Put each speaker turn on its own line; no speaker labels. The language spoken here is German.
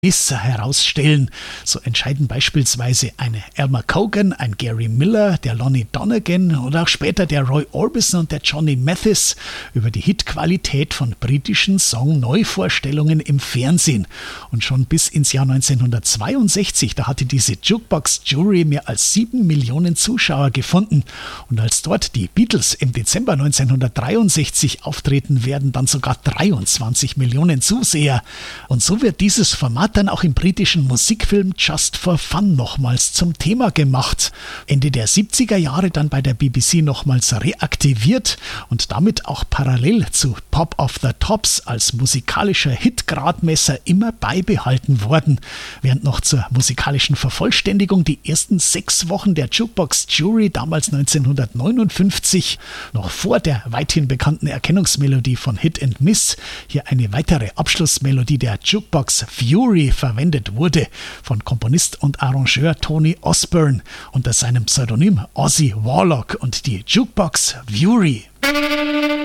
herausstellen. So entscheiden beispielsweise eine Alma Cogan, ein Gary Miller, der Lonnie Donegan oder auch später der Roy Orbison und der Johnny Mathis über die Hitqualität von britischen Song-Neuvorstellungen im Fernsehen. Und schon bis ins Jahr 1962, da hatte diese Jukebox Jury mehr als 7 Millionen Zuschauer gefunden. Und als dort die Beatles im Dezember 1963 auftreten, werden dann sogar 23 Millionen Zuseher. Und so wird dieses Format dann auch im britischen Musikfilm Just for Fun nochmals zum Thema gemacht. Ende der 70er Jahre dann bei der BBC nochmals reaktiviert und damit auch parallel zu Pop of the Tops als musikalischer Hitgradmesser immer beibehalten worden. Während noch zur musikalischen Vervollständigung die ersten 6 Wochen der Jukebox Jury damals 1959, noch vor der weithin bekannten Erkennungsmelodie von Hit and Miss, hier eine weitere Abschlussmelodie der Jukebox Fury verwendet wurde von Komponist und Arrangeur Tony Osborne unter seinem Pseudonym Ozzy Warlock und die Jukebox Fury.